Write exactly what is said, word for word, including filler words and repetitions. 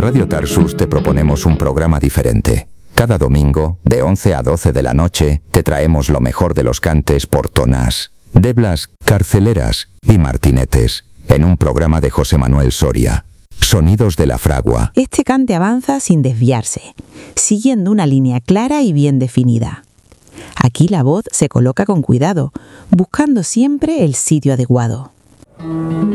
Radio Tarsus te proponemos un programa diferente. Cada domingo, de once a doce de la noche, te traemos lo mejor de los cantes portonas, deblas, carceleras y martinetes, en un programa de José Manuel Soria. Sonidos de la Fragua. Este cante avanza sin desviarse, siguiendo una línea clara y bien definida. Aquí la voz se coloca con cuidado, buscando siempre el sitio adecuado.